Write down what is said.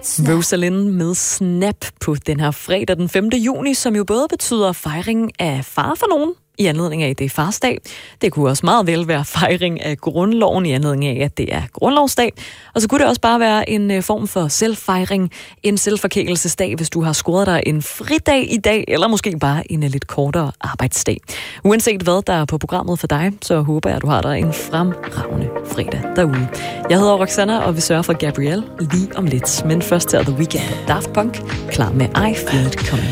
Rosalind med Snap på den her fredag den 5. juni, som jo både betyder fejring af far for nogen, i anledning af, at det er farsdag. Det kunne også meget vel være fejring af grundloven, i anledning af, at det er grundlovsdag. Og så kunne det også bare være en form for selvfejring, en selvforkælelsesdag, hvis du har scoret dig en fridag i dag, eller måske bare en lidt kortere arbejdsdag. Uanset hvad der er på programmet for dig, så håber jeg, at du har dig en fremragende fredag derude. Jeg hedder Roxanna, og vi sørger for Gabrielle lige om lidt. Men først til The Weeknd. Daft Punk, klar med I Feel It Coming.